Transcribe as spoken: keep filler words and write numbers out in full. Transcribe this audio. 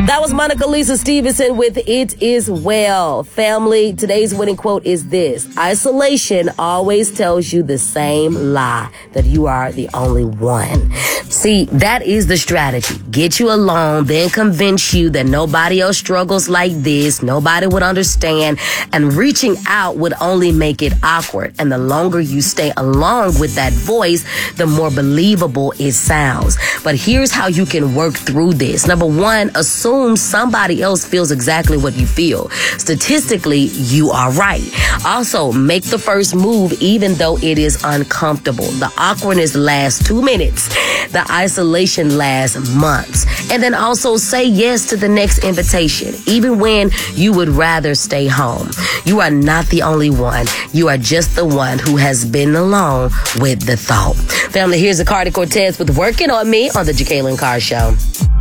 That was Monica Lisa Stevenson with It Is Well. Family, today's winning quote is this: isolation always tells you the same lie, that you are the only one. See, that is the strategy. Get you alone, then convince you that nobody else struggles like this, nobody would understand, and reaching out would only make it awkward. And the longer you stay along with that voice, the more believable it sounds. But here's how you can work through this. Number one, assume somebody else feels exactly what you feel. Statistically, you are right. Also, make the first move even though it is uncomfortable. The awkwardness lasts two minutes. The isolation lasts months. And then also say yes to the next invitation, even when you would rather stay home. You are not the only one. You are just the one who has been alone with the thought. Family, here's the Cardi Cortez with Working on Me on the Jacqueline Carr Show.